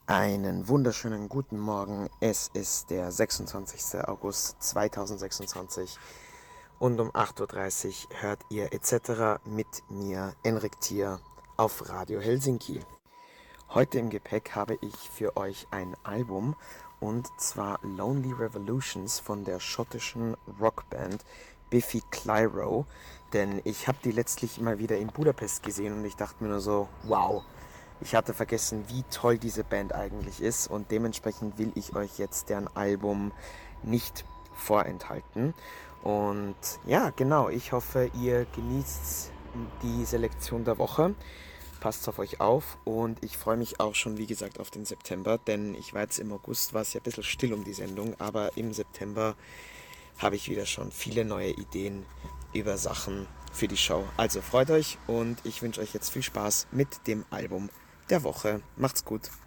Einen wunderschönen guten Morgen. Es ist der 26. August 2026 und um 8:30 Uhr hört ihr etc. mit mir, Enrik Thier, auf Radio Helsinki. Heute im Gepäck habe ich für euch ein Album, und zwar Lonely Revolutions von der schottischen Rockband Biffy Clyro, denn ich habe die letztlich mal wieder in Budapest gesehen und ich dachte mir nur so, wow, ich hatte vergessen, wie toll diese Band eigentlich ist, und dementsprechend will ich euch jetzt deren Album nicht vorenthalten. Und ja, genau, ich hoffe, ihr genießt die Selektion der Woche. Passt auf euch auf, und ich freue mich auch schon, wie gesagt, auf den September, denn ich war jetzt im August, war es ja ein bisschen still um die Sendung, aber im September habe ich wieder schon viele neue Ideen über Sachen für die Show. Also freut euch, und ich wünsche euch jetzt viel Spaß mit dem Album der Woche. Macht's gut.